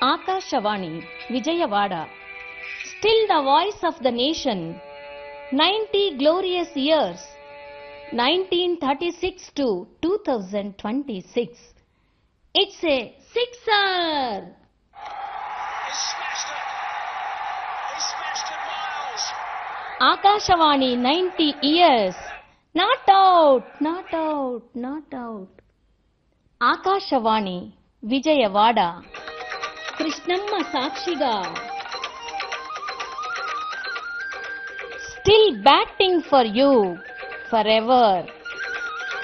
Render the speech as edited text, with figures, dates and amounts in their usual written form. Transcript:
Akashawani, Vijayawada. Still the voice of the nation. 90 glorious years. 1936 to 2026. It's a sixer. He smashed it. He smashed it, Miles. Akashawani 90 years. Not out, not out, not out. Akashawani, Vijayawada. Krishnamma Sakshiga. Still batting for you forever.